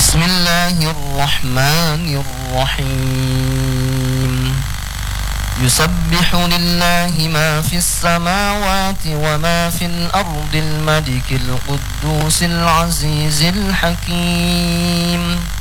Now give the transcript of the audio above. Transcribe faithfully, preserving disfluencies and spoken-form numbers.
بسم الله الرحمن الرحيم يسبح لله ما في السماوات وما في الأرض الملك القدوس العزيز الحكيم